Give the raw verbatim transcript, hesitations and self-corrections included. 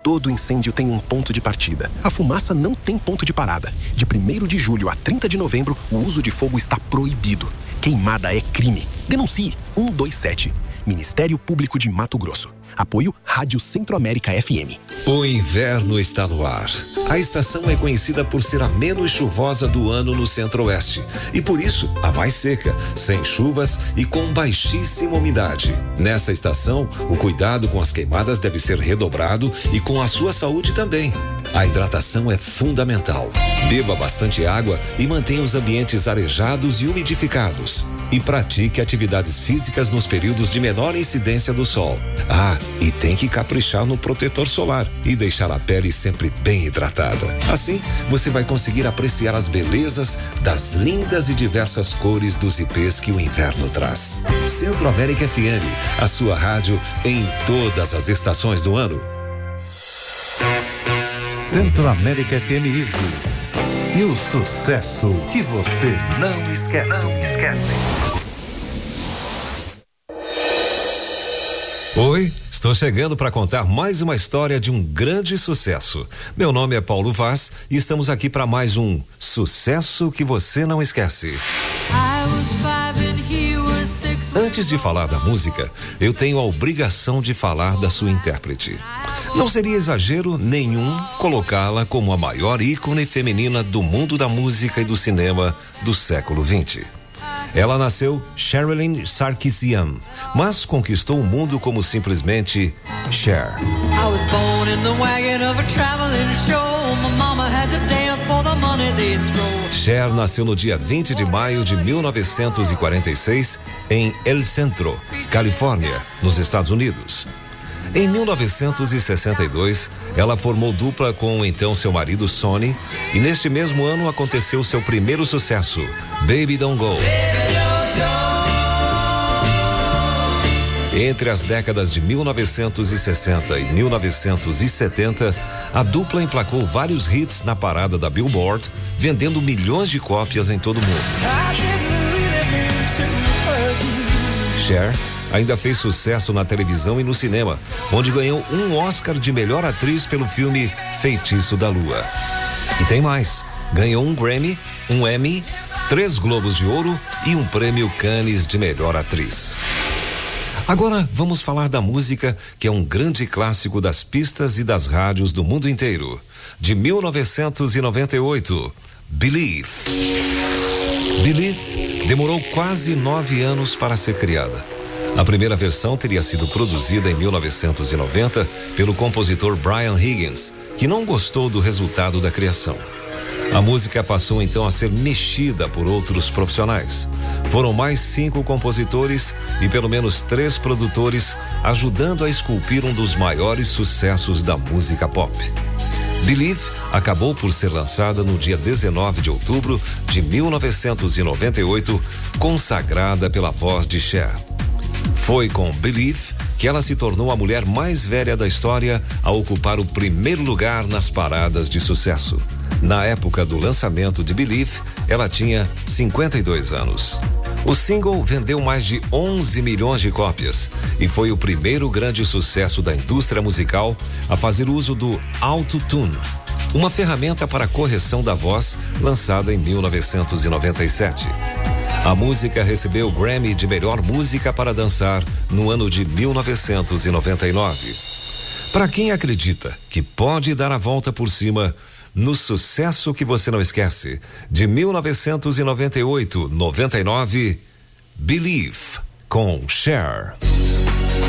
Todo incêndio tem um ponto de partida. A fumaça não tem ponto de parada. De primeiro de julho a trinta de novembro, o uso de fogo está proibido. Queimada é crime. Denuncie um dois sete. Ministério Público de Mato Grosso. Apoio Rádio Centro-América F M. O inverno está no ar. A estação é conhecida por ser a menos chuvosa do ano no Centro-Oeste e por isso a mais seca, sem chuvas e com baixíssima umidade. Nessa estação, o cuidado com as queimadas deve ser redobrado e com a sua saúde também. A hidratação é fundamental. Beba bastante água e mantenha os ambientes arejados e umidificados. E pratique atividades físicas nos períodos de menor incidência do sol. Ah, e tem que caprichar no protetor solar e deixar a pele sempre bem hidratada. Assim, você vai conseguir apreciar as belezas das lindas e diversas cores dos ipês que o inverno traz. Centro-América F M, a sua rádio em todas as estações do ano. Centro-América F M Easy. E o sucesso que você não esquece. Não esquece. Oi, estou chegando para contar mais uma história de um grande sucesso. Meu nome é Paulo Vaz e estamos aqui para mais um sucesso que você não esquece. Antes de falar da música, eu tenho a obrigação de falar da sua intérprete. Não seria exagero nenhum colocá-la como a maior ícone feminina do mundo da música e do cinema do século vinte. Ela nasceu Sherilyn Sarkisian, mas conquistou o mundo como simplesmente Cher. Cher nasceu no dia vinte de maio de mil novecentos e quarenta e seis em El Centro, Califórnia, nos Estados Unidos. Em mil novecentos e sessenta e dois, ela formou dupla com então seu marido Sonny e neste mesmo ano aconteceu seu primeiro sucesso, Baby Don't Go. Entre as décadas de mil novecentos e sessenta e mil novecentos e setenta, a dupla emplacou vários hits na parada da Billboard, vendendo milhões de cópias em todo o mundo. Cher ainda fez sucesso na televisão e no cinema, onde ganhou um Oscar de melhor atriz pelo filme Feitiço da Lua. E tem mais, ganhou um Grammy, um Emmy, três Globos de Ouro e um prêmio Cannes de melhor atriz. Agora vamos falar da música que é um grande clássico das pistas e das rádios do mundo inteiro. De mil novecentos e noventa e oito, Believe. Believe demorou quase nove anos para ser criada. A primeira versão teria sido produzida em mil novecentos e noventa pelo compositor Brian Higgins, que não gostou do resultado da criação. A música passou então a ser mexida por outros profissionais. Foram mais cinco compositores e pelo menos três produtores ajudando a esculpir um dos maiores sucessos da música pop. Believe acabou por ser lançada no dia dezenove de outubro de mil novecentos e noventa e oito, consagrada pela voz de Cher. Foi com Believe que ela se tornou a mulher mais velha da história a ocupar o primeiro lugar nas paradas de sucesso. Na época do lançamento de Believe, ela tinha cinquenta e dois anos. O single vendeu mais de onze milhões de cópias e foi o primeiro grande sucesso da indústria musical a fazer uso do Auto-Tune, uma ferramenta para correção da voz lançada em mil novecentos e noventa e sete. A música recebeu o Grammy de melhor música para dançar no ano de mil novecentos e noventa e nove. Para quem acredita que pode dar a volta por cima, no sucesso que você não esquece, de mil novecentos e noventa e oito, noventa e nove, Believe, com Cher.